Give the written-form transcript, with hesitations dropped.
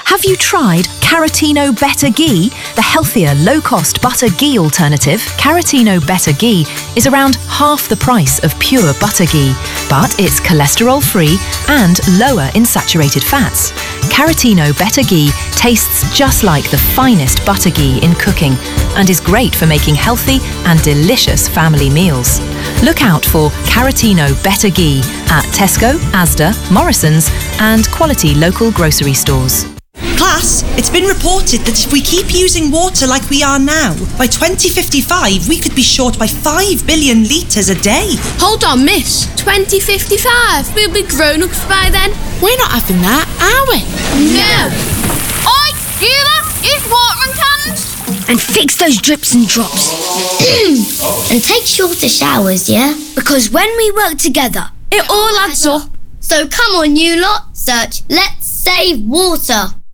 Have you tried Caratino Better Ghee, the healthier, low-cost butter ghee alternative? Caratino Better Ghee is around half the price of pure butter ghee, but it's cholesterol-free and lower in saturated fats. Caratino Better Ghee tastes just like the finest butter ghee in cooking and is great for making healthy and delicious family meals. Look out for Caratino Better Ghee at Tesco, Asda, Morrisons and quality local grocery stores. Class, it's been reported that if we keep using water like we are now, by 2055 we could be short by 5 billion litres a day. Hold on, miss. 2055? We'll be grown-ups by then. We're not having that, are we? No. Oi, you lot, use watering cans. And fix those drips and drops. And take shorter showers, yeah? Because when we work together, It all adds up. So come on, you lot, search Let's Save Water.